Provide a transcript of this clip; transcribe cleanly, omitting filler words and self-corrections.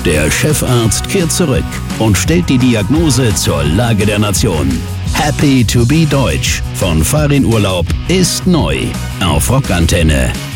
Der Chefarzt kehrt zurück und stellt die Diagnose zur Lage der Nation. Happy to be Deutsch von Farin Urlaub ist neu auf Rockantenne.